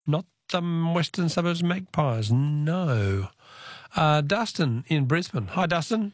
Not the Western Suburbs Magpies, no. Dustin in Brisbane. Hi, Dustin.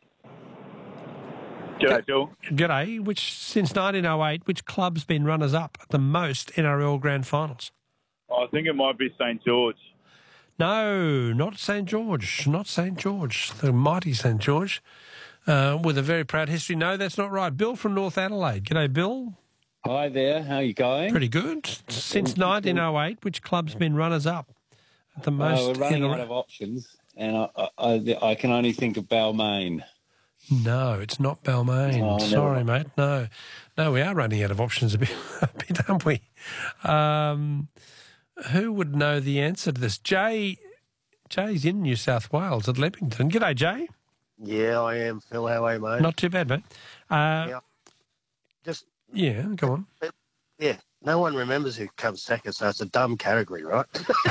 G'day, Phil. G'day. Since 1908, which club's been runners-up at the most NRL Grand Finals? I think it might be St George. No, not St George. Not St George. The mighty St George, with a very proud history. No, that's not right. Bill from North Adelaide. G'day, Bill. Hi there. How are you going? Pretty good. Since 1908, which club's been runners-up at the most? We're running out of options, and I can only think of Balmain. No, it's not Balmain. Oh, Sorry, mate. No, we are running out of options a bit, aren't we? Who would know the answer to this? Jay's in New South Wales at Leppington. G'day, Jay. Yeah, I am, Phil. How are you, mate? Not too bad, mate. Yeah, go on. Yeah, no one remembers who comes second, so it's a dumb category, right?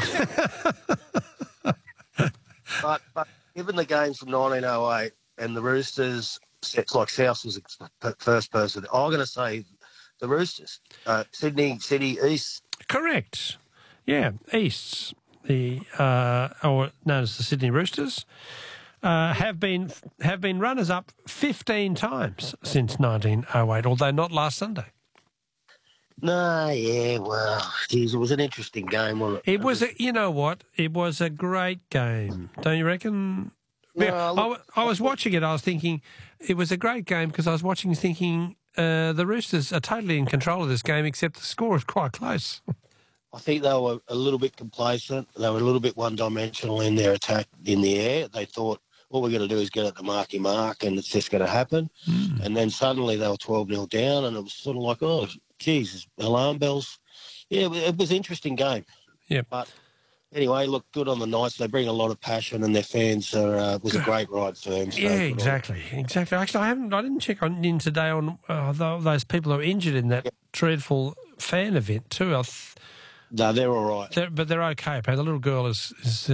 but given the games from 1908 and the Roosters, it's like South was the first person, I'm going to say the Roosters. Sydney City East. Correct. Yeah, Easts, or known as the Sydney Roosters, have been runners-up 15 times since 1908, although not last Sunday. No, yeah, well, geez, it was an interesting game, wasn't it? It was, you know what? It was a great game, don't you reckon? No, I was watching it. I was thinking it was a great game because I was watching, thinking the Roosters are totally in control of this game, except the score is quite close. I think they were a little bit complacent. They were a little bit one-dimensional in their attack in the air. They thought, all we're going to do is get at the marky mark and it's just going to happen. And then suddenly they were 12-0 down and it was sort of like, oh, geez, alarm bells. Yeah, it was an interesting game. Yeah. But anyway, look, good on the Knights. They bring a lot of passion and their fans was a great ride for them. So yeah, exactly. Actually, I didn't check in today on those people who were injured in that dreadful fan event too. No, they're all right. But they're okay. The little girl is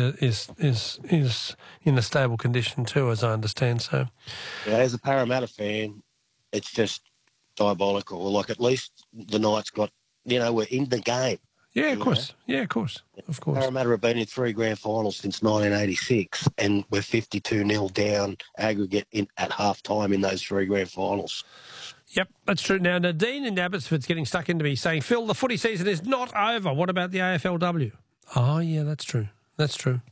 in a stable condition too, as I understand. So, yeah, as a Parramatta fan, it's just diabolical. Like at least the Knights got, we're in the game. Yeah, of course. Yeah, of course. Parramatta have been in 3 grand finals since 1986, and we're 52-0 down aggregate at half-time in those 3 grand finals. Yep, that's true. Now, Nadine in Abbotsford's getting stuck into me saying, Phil, the footy season is not over. What about the AFLW? Oh, yeah, that's true. That's true.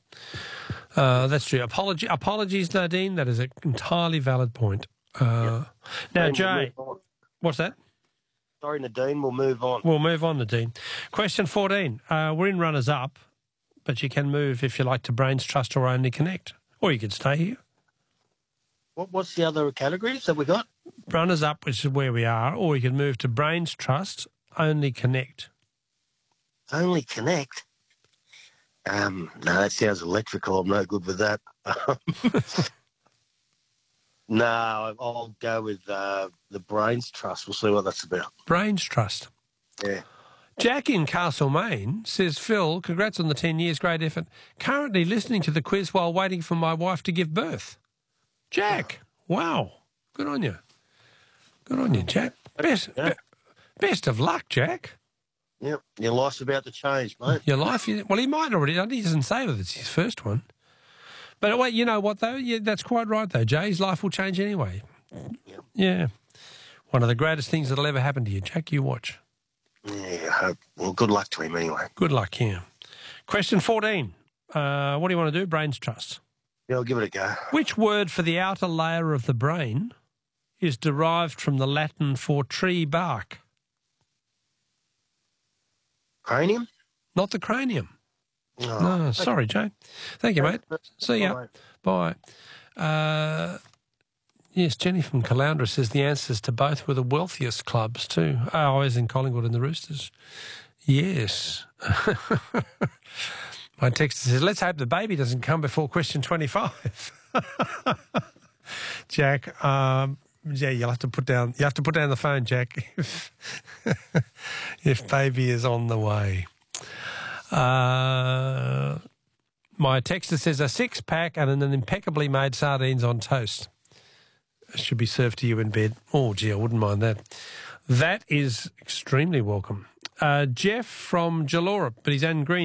Apologies, Nadine. That is an entirely valid point. Now, Jay, what's that? Sorry, Nadine, we'll move on. We'll move on, Nadine. Question 14. We're in runners-up, but you can move, if you like, to Brains Trust or Only Connect. Or you could stay here. What's the other categories that we got? Runners-up, which is where we are, or you can move to Brains Trust, Only Connect. Only Connect? No, that sounds electrical. I'm no good with that. No, I'll go with the Brains Trust. We'll see what that's about. Brains Trust. Yeah. Jack in Castlemaine says, Phil, congrats on the 10 years, great effort. Currently listening to the quiz while waiting for my wife to give birth. Jack, wow. Good on you. Good on you, Jack. Best of luck, Jack. Yep, your life's about to change, mate. Your life, well, he might already. He doesn't say that it's his first one. But wait, you know what, though? Yeah, that's quite right, though. Jay's life will change anyway. Yep. Yeah. One of the greatest things that'll ever happen to you, Jack. You watch. Yeah, I hope. Well, good luck to him anyway. Good luck, yeah. Question 14. What do you want to do? Brains Trust. Yeah, I'll give it a go. Which word for the outer layer of the brain is derived from the Latin for tree bark? Cranium? Not the cranium. Oh, No, okay. sorry, Jay. Thank you, mate. See ya. Bye. Yes, Jenny from Caloundra says the answers to both were the wealthiest clubs too. Oh, as in Collingwood and the Roosters. Yes. My text says, let's hope the baby doesn't come before question 25. Jack, yeah, you have to put down the phone, Jack, if baby is on the way. My texter says a 6-pack and an impeccably made sardines on toast should be served to you in bed. Oh, gee, I wouldn't mind that. That is extremely welcome. Jeff from Jalora, but he's in Green.